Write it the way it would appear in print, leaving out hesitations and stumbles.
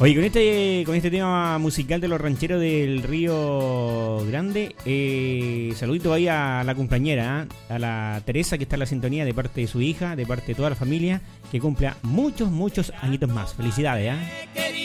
Oye, con este tema musical de los rancheros del Río Grande, saludito ahí a la cumpleañera, a la Teresa, que está en la sintonía de parte de su hija, de parte de toda la familia, que cumpla muchos añitos más. Felicidades, ¿eh?